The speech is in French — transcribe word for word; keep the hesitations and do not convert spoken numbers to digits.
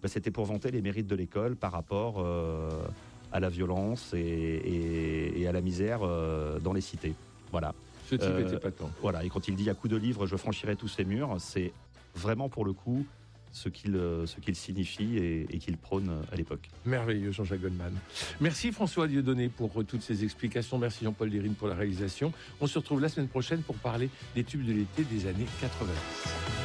bah, c'était pour vanter les mérites de l'école par rapport euh, à la violence et, et, et à la misère euh, dans les cités. Voilà. Ce type Euh, était patent. Voilà, et quand il dit à coups de livre, je franchirai tous ces murs, c'est vraiment pour le coup ce qu'il, ce qu'il signifie et, et qu'il prône à l'époque. Merveilleux, Jean-Jacques Goldman. Merci François Dieudonné pour toutes ces explications. Merci Jean-Paul Dérine pour la réalisation. On se retrouve la semaine prochaine pour parler des tubes de l'été des années quatre-vingt-dix.